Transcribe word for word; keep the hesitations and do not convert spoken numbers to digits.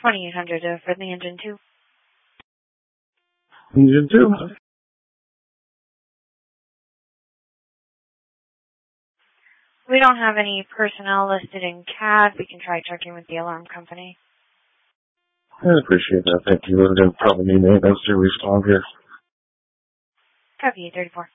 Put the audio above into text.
twenty-eight hundred uh, for the engine two. Engine two. We don't have any personnel listed in C A D. We can try checking with the alarm company. I appreciate that. Thank you. We're going to probably need maintenance to respond here. Copy, thirty-four.